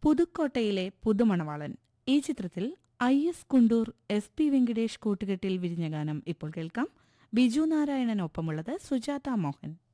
പുതുക്കോട്ടയിലെ പുതുമണവാളൻ. ഈ ചിത്രത്തിൽ IS Kundoor, SP Venkatesh കൂട്ടുകെട്ടിൽ വിരിഞ്ഞ ഗാനം ഇപ്പോൾ കേൾക്കാം. ബിജു നാരായണനൊപ്പമുള്ളത് സുജാത മോഹൻ.